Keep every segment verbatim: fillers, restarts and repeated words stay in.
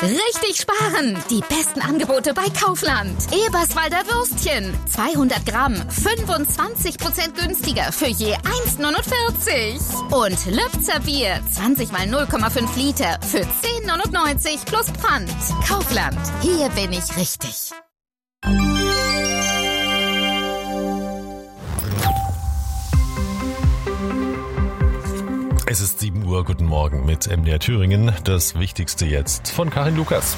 Richtig sparen! Die besten Angebote bei Kaufland. Eberswalder Würstchen. zweihundert Gramm. fünfundzwanzig Prozent günstiger für je eins neunundvierzig. Und Lübzer Bier. zwanzig mal null Komma fünf Liter für zehn neunundneunzig plus Pfand. Kaufland. Hier bin ich richtig. Es ist sieben Uhr, guten Morgen mit M D R Thüringen. Das Wichtigste jetzt von Karin Lukas.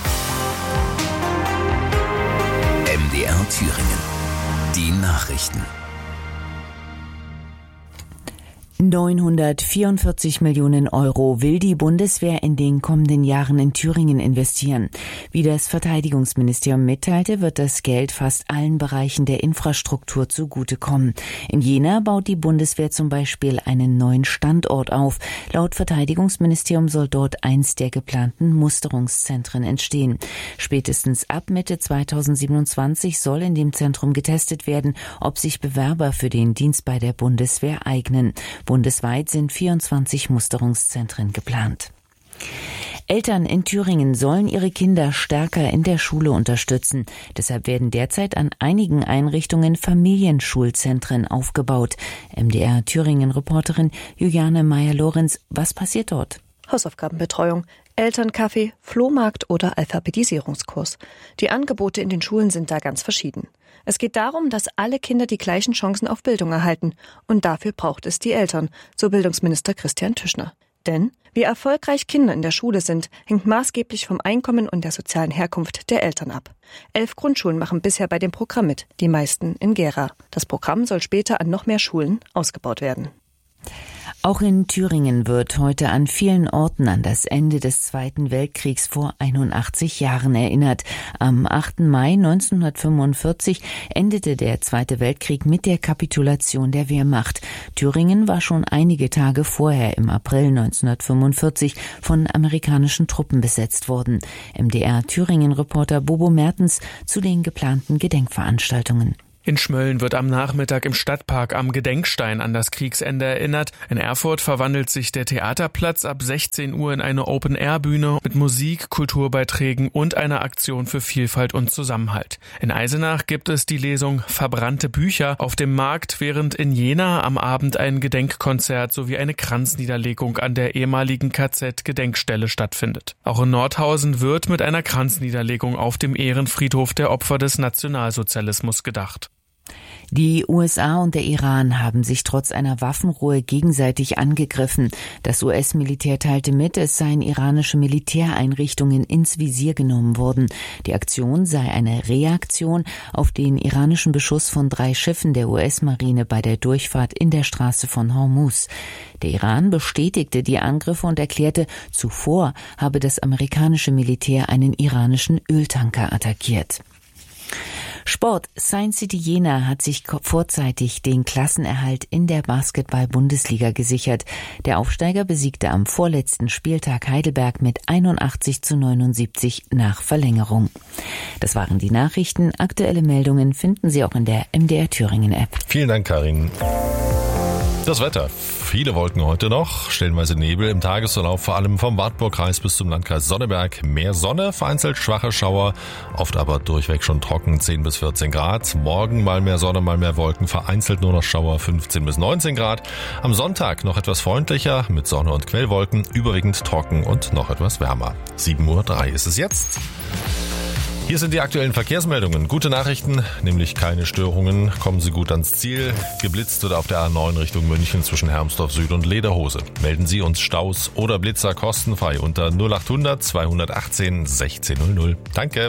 M D R Thüringen. Die Nachrichten. neunhundertvierundvierzig Millionen Euro will die Bundeswehr in den kommenden Jahren in Thüringen investieren. Wie das Verteidigungsministerium mitteilte, wird das Geld fast allen Bereichen der Infrastruktur zugutekommen. In Jena baut die Bundeswehr zum Beispiel einen neuen Standort auf. Laut Verteidigungsministerium soll dort eins der geplanten Musterungszentren entstehen. Spätestens ab Mitte zweitausendsiebenundzwanzig soll in dem Zentrum getestet werden, ob sich Bewerber für den Dienst bei der Bundeswehr eignen. Bundesweit sind vierundzwanzig Musterungszentren geplant. Eltern in Thüringen sollen ihre Kinder stärker in der Schule unterstützen. Deshalb werden derzeit an einigen Einrichtungen Familienschulzentren aufgebaut. M D R Thüringen-Reporterin Juliane Meyer-Lorenz, was passiert dort? Hausaufgabenbetreuung, Elternkaffee, Flohmarkt oder Alphabetisierungskurs. Die Angebote in den Schulen sind da ganz verschieden. Es geht darum, dass alle Kinder die gleichen Chancen auf Bildung erhalten. Und dafür braucht es die Eltern, so Bildungsminister Christian Tischner. Denn wie erfolgreich Kinder in der Schule sind, hängt maßgeblich vom Einkommen und der sozialen Herkunft der Eltern ab. Elf Grundschulen machen bisher bei dem Programm mit, die meisten in Gera. Das Programm soll später an noch mehr Schulen ausgebaut werden. Auch in Thüringen wird heute an vielen Orten an das Ende des Zweiten Weltkriegs vor einundachtzig Jahren erinnert. Am achten Mai neunzehnhundertfünfundvierzig endete der Zweite Weltkrieg mit der Kapitulation der Wehrmacht. Thüringen war schon einige Tage vorher, im April neunzehnhundertfünfundvierzig, von amerikanischen Truppen besetzt worden. M D R Thüringen-Reporter Bobo Mertens zu den geplanten Gedenkveranstaltungen. In Schmölln wird am Nachmittag im Stadtpark am Gedenkstein an das Kriegsende erinnert. In Erfurt verwandelt sich der Theaterplatz ab sechzehn Uhr in eine Open-Air-Bühne mit Musik, Kulturbeiträgen und einer Aktion für Vielfalt und Zusammenhalt. In Eisenach gibt es die Lesung Verbrannte Bücher auf dem Markt, während in Jena am Abend ein Gedenkkonzert sowie eine Kranzniederlegung an der ehemaligen K Z-Gedenkstelle stattfindet. Auch in Nordhausen wird mit einer Kranzniederlegung auf dem Ehrenfriedhof der Opfer des Nationalsozialismus gedacht. Die U S A und der Iran haben sich trotz einer Waffenruhe gegenseitig angegriffen. Das U S-Militär teilte mit, es seien iranische Militäreinrichtungen ins Visier genommen worden. Die Aktion sei eine Reaktion auf den iranischen Beschuss von drei Schiffen der U S-Marine bei der Durchfahrt in der Straße von Hormuz. Der Iran bestätigte die Angriffe und erklärte, zuvor habe das amerikanische Militär einen iranischen Öltanker attackiert. Sport. Science City Jena hat sich vorzeitig den Klassenerhalt in der Basketball-Bundesliga gesichert. Der Aufsteiger besiegte am vorletzten Spieltag Heidelberg mit einundachtzig zu neunundsiebzig nach Verlängerung. Das waren die Nachrichten. Aktuelle Meldungen finden Sie auch in der M D R Thüringen App. Vielen Dank, Karin. Das Wetter. Viele Wolken heute noch, stellenweise Nebel im Tagesverlauf, vor allem vom Wartburgkreis bis zum Landkreis Sonneberg. Mehr Sonne, vereinzelt schwache Schauer, oft aber durchweg schon trocken, zehn bis vierzehn Grad. Morgen mal mehr Sonne, mal mehr Wolken, vereinzelt nur noch Schauer, fünfzehn bis neunzehn Grad. Am Sonntag noch etwas freundlicher, mit Sonne und Quellwolken, überwiegend trocken und noch etwas wärmer. sieben Uhr drei ist es jetzt. Hier sind die aktuellen Verkehrsmeldungen. Gute Nachrichten, nämlich keine Störungen. Kommen Sie gut ans Ziel. Geblitzt oder auf der A neun Richtung München zwischen Hermsdorf Süd und Lederhose. Melden Sie uns Staus oder Blitzer kostenfrei unter null achthundert zweihundertachtzehn sechzehn null null. Danke.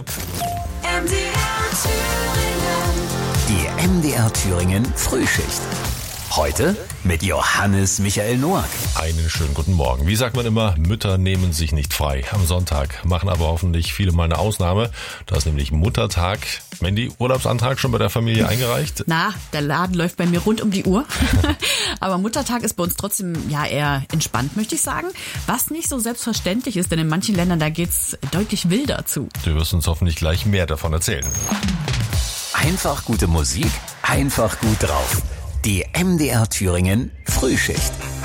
Die M D R Thüringen Frühschicht. Heute mit Johannes Michael Noack. Einen schönen guten Morgen. Wie sagt man immer, Mütter nehmen sich nicht frei am Sonntag, machen aber hoffentlich viele mal eine Ausnahme. Da ist nämlich Muttertag. Mandy, Urlaubsantrag schon bei der Familie eingereicht? Na, der Laden läuft bei mir rund um die Uhr. Aber Muttertag ist bei uns trotzdem ja eher entspannt, möchte ich sagen. Was nicht so selbstverständlich ist, denn in manchen Ländern, da geht's deutlich wilder zu. Du wirst uns hoffentlich gleich mehr davon erzählen. Einfach gute Musik, einfach gut drauf. Die M D R Thüringen Frühschicht.